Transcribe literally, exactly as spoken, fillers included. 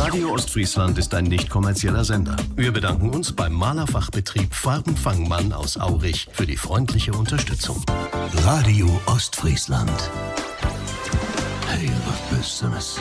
Radio Ostfriesland ist ein nicht kommerzieller Sender. Wir bedanken uns beim Malerfachbetrieb Farbenfangmann aus Aurich für die freundliche Unterstützung. Radio Ostfriesland. Hey, was Besseres.